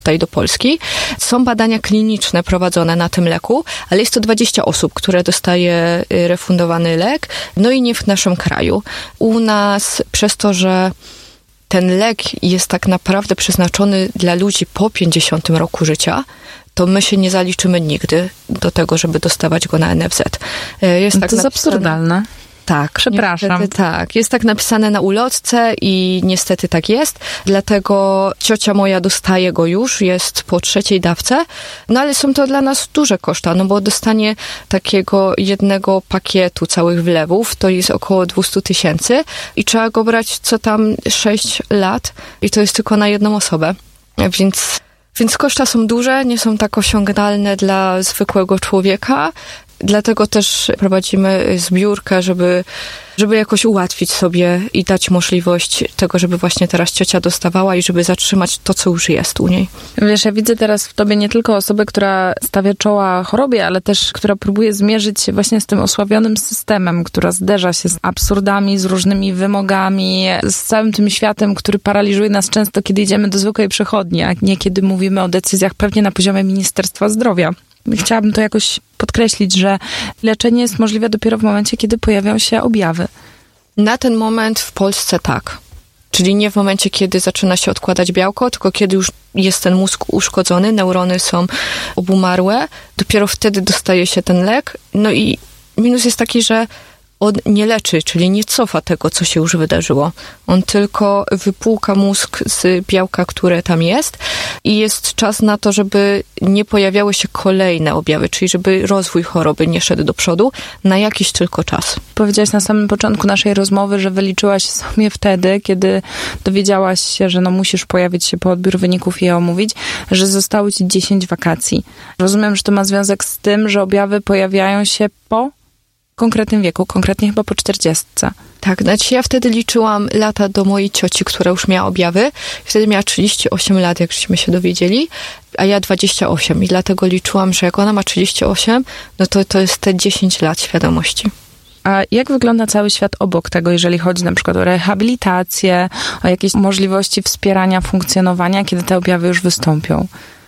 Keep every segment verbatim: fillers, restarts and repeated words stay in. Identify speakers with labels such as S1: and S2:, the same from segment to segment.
S1: tutaj do Polski. Są badania kliniczne prowadzone na tym leku, ale jest to dwadzieścia osób, które dostaje refundowany lek, no i nie w naszym kraju. U nas przez to, że ten lek jest tak naprawdę przeznaczony dla ludzi po pięćdziesiątym roku życia, to my się nie zaliczymy nigdy do tego, żeby dostawać go na N F Z.
S2: Jest no tak to jest absurdalne.
S1: Tak,
S2: przepraszam.
S1: Niestety, tak, jest tak napisane na ulotce i niestety tak jest. Dlatego ciocia moja dostaje go już, jest po trzeciej dawce. No ale są to dla nas duże koszta, no bo dostanie takiego jednego pakietu całych wlewów, to jest około dwieście tysięcy i trzeba go brać co tam sześć lat i to jest tylko na jedną osobę. Więc, więc koszta są duże, nie są tak osiągalne dla zwykłego człowieka. Dlatego też prowadzimy zbiórkę, żeby, żeby jakoś ułatwić sobie i dać możliwość tego, żeby właśnie teraz ciocia dostawała i żeby zatrzymać to, co już jest u niej.
S2: Wiesz, ja widzę teraz w tobie nie tylko osobę, która stawia czoła chorobie, ale też która próbuje zmierzyć się właśnie z tym osłabionym systemem, która zderza się z absurdami, z różnymi wymogami, z całym tym światem, który paraliżuje nas często, kiedy idziemy do zwykłej przychodni, a nie kiedy mówimy o decyzjach pewnie na poziomie Ministerstwa Zdrowia. Chciałabym to jakoś podkreślić, że leczenie jest możliwe dopiero w momencie, kiedy pojawią się objawy.
S1: Na ten moment w Polsce tak. Czyli nie w momencie, kiedy zaczyna się odkładać białko, tylko kiedy już jest ten mózg uszkodzony, neurony są obumarłe, dopiero wtedy dostaje się ten lek. No i minus jest taki, że on nie leczy, czyli nie cofa tego, co się już wydarzyło. On tylko wypłuka mózg z białka, które tam jest i jest czas na to, żeby nie pojawiały się kolejne objawy, czyli żeby rozwój choroby nie szedł do przodu na jakiś tylko czas.
S2: Powiedziałaś na samym początku naszej rozmowy, że wyliczyłaś sobie wtedy, kiedy dowiedziałaś się, że no musisz pojawić się po odbiór wyników i je omówić, że zostało ci dziesięć wakacji. Rozumiem, że to ma związek z tym, że objawy pojawiają się po konkretnym wieku, konkretnie chyba po czterdziestce.
S1: Tak, znaczy ja wtedy liczyłam lata do mojej cioci, która już miała objawy. Wtedy miała trzydzieści osiem lat, jak żeśmy się dowiedzieli, a ja dwadzieścia osiem i dlatego liczyłam, że jak ona ma trzydzieści osiem, no to to jest te dziesięć lat świadomości.
S2: A jak wygląda cały świat obok tego, jeżeli chodzi na przykład o rehabilitację, o jakieś możliwości wspierania funkcjonowania, kiedy te objawy już wystąpią?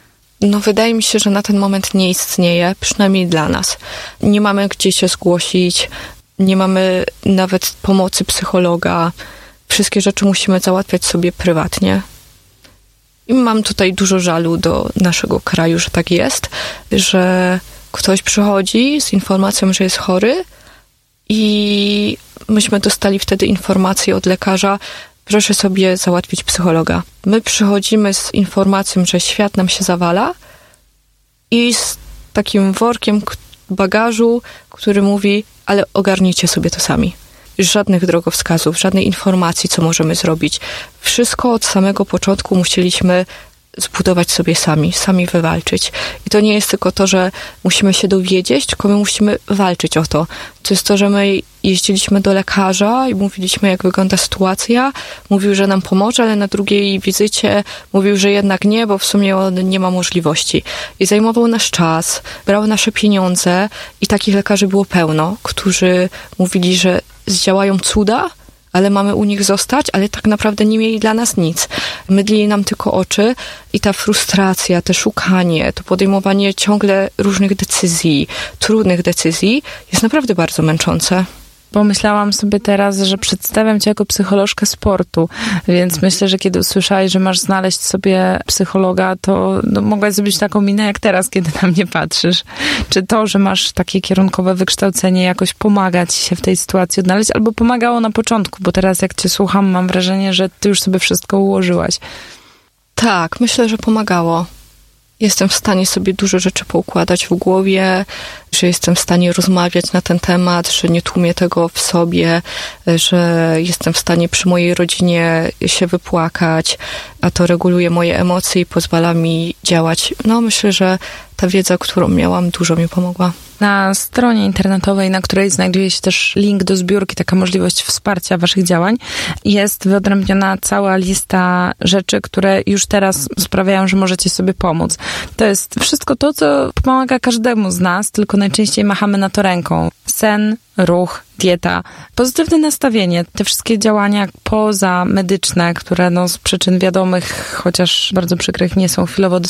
S1: No wydaje mi się, że na ten moment nie istnieje, przynajmniej dla nas. Nie mamy gdzie się zgłosić, nie mamy nawet pomocy psychologa. Wszystkie rzeczy musimy załatwiać sobie prywatnie. I mam tutaj dużo żalu do naszego kraju, że tak jest, że ktoś przychodzi z informacją, że jest chory i myśmy dostali wtedy informację od lekarza, proszę sobie załatwić psychologa. My przychodzimy z informacją, że świat nam się zawala i z takim workiem bagażu, który mówi, ale ogarnijcie sobie to sami. Żadnych drogowskazów, żadnej informacji, co możemy zrobić. Wszystko od samego początku musieliśmy zbudować sobie sami, sami wywalczyć. I to nie jest tylko to, że musimy się dowiedzieć, tylko my musimy walczyć o to. To jest to, że my jeździliśmy do lekarza i mówiliśmy, jak wygląda sytuacja. Mówił, że nam pomoże, ale na drugiej wizycie mówił, że jednak nie, bo w sumie on nie ma możliwości. I zajmował nasz czas, brał nasze pieniądze i takich lekarzy było pełno, którzy mówili, że zdziałają cuda, ale mamy u nich zostać, ale tak naprawdę nie mieli dla nas nic. Mydlili nam tylko oczy i ta frustracja, to szukanie, to podejmowanie ciągle różnych decyzji, trudnych decyzji jest naprawdę bardzo męczące.
S2: Pomyślałam sobie teraz, że przedstawiam cię jako psycholożkę sportu, więc myślę, że kiedy usłyszałeś, że masz znaleźć sobie psychologa, to no, mogłaś zrobić taką minę jak teraz, kiedy na mnie patrzysz. Czy to, że masz takie kierunkowe wykształcenie, jakoś pomaga ci się w tej sytuacji odnaleźć, albo pomagało na początku, bo teraz jak cię słucham, mam wrażenie, że ty już sobie wszystko ułożyłaś.
S1: Tak, myślę, że pomagało. Jestem w stanie sobie dużo rzeczy poukładać w głowie, że jestem w stanie rozmawiać na ten temat, że nie tłumię tego w sobie, że jestem w stanie przy mojej rodzinie się wypłakać, a to reguluje moje emocje i pozwala mi działać. No myślę, że ta wiedza, którą miałam, dużo mi pomogła.
S2: Na stronie internetowej, na której znajduje się też link do zbiórki, taka możliwość wsparcia waszych działań, jest wyodrębniona cała lista rzeczy, które już teraz sprawiają, że możecie sobie pomóc. To jest wszystko to, co pomaga każdemu z nas, tylko najczęściej machamy na to ręką. Sen, ruch, dieta, pozytywne nastawienie, te wszystkie działania pozamedyczne, które no, z przyczyn wiadomych, chociaż bardzo przykrych, nie są chwilowo dostępne,